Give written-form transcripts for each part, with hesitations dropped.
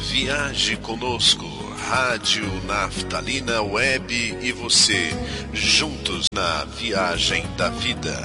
Viaje conosco, Rádio Naftalina Web e você, juntos na viagem da vida.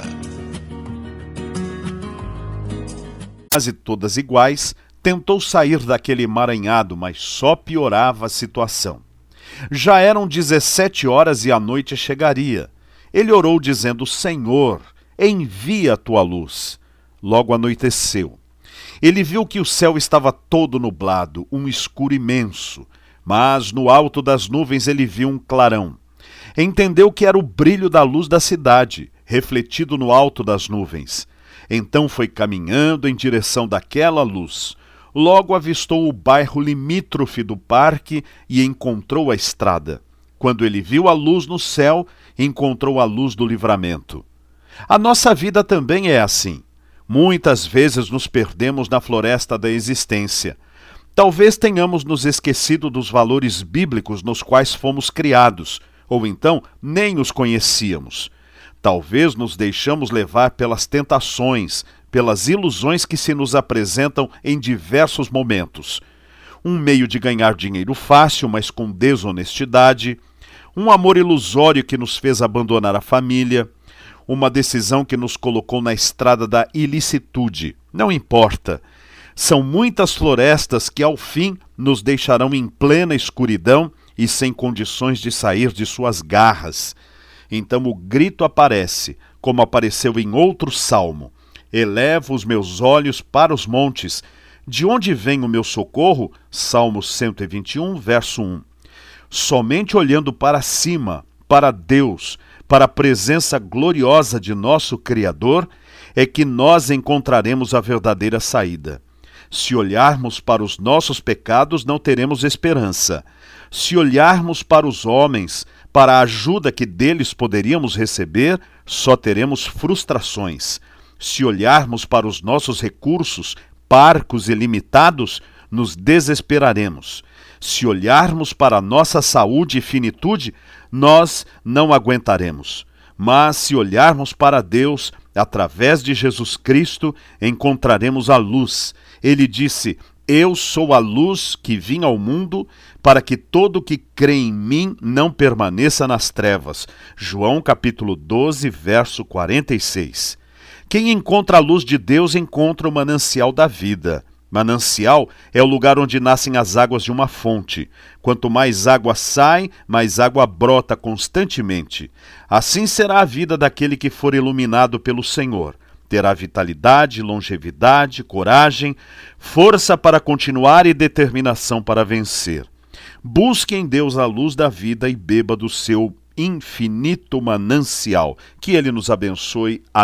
Quase todas iguais, tentou sair daquele emaranhado, mas só piorava a situação. Já eram 17 horas e a noite chegaria. Ele orou dizendo: Senhor, envia a tua luz. Logo anoiteceu. Ele viu que o céu estava todo nublado, um escuro imenso, mas no alto das nuvens ele viu um clarão. Entendeu que era o brilho da luz da cidade, refletido no alto das nuvens. Então foi caminhando em direção daquela luz. Logo avistou o bairro limítrofe do parque e encontrou a estrada. Quando ele viu a luz no céu, encontrou a luz do livramento. A nossa vida também é assim. Muitas vezes nos perdemos na floresta da existência. Talvez tenhamos nos esquecido dos valores bíblicos nos quais fomos criados, ou então nem os conhecíamos. Talvez nos deixamos levar pelas tentações, pelas ilusões que se nos apresentam em diversos momentos. Um meio de ganhar dinheiro fácil, mas com desonestidade. Um amor ilusório que nos fez abandonar a família. Uma decisão que nos colocou na estrada da ilicitude. Não importa. São muitas florestas que ao fim nos deixarão em plena escuridão e sem condições de sair de suas garras. Então o grito aparece, como apareceu em outro salmo. Elevo os meus olhos para os montes. De onde vem o meu socorro? Salmo 121, verso 1. Somente olhando para cima, para Deus, para a presença gloriosa de nosso Criador, é que nós encontraremos a verdadeira saída. Se olharmos para os nossos pecados, não teremos esperança. Se olharmos para os homens, para a ajuda que deles poderíamos receber, só teremos frustrações. Se olharmos para os nossos recursos, parcos e limitados, nos desesperaremos. Se olharmos para a nossa saúde e finitude, nós não aguentaremos. Mas se olharmos para Deus, através de Jesus Cristo, encontraremos a luz. Ele disse: Eu sou a luz que vim ao mundo, para que todo que crê em mim não permaneça nas trevas. João capítulo 12, verso 46. Quem encontra a luz de Deus encontra o manancial da vida. Manancial é o lugar onde nascem as águas de uma fonte. Quanto mais água sai, mais água brota constantemente. Assim será a vida daquele que for iluminado pelo Senhor. Terá vitalidade, longevidade, coragem, força para continuar e determinação para vencer. Busque em Deus a luz da vida e beba do seu infinito manancial. Que Ele nos abençoe. Amém.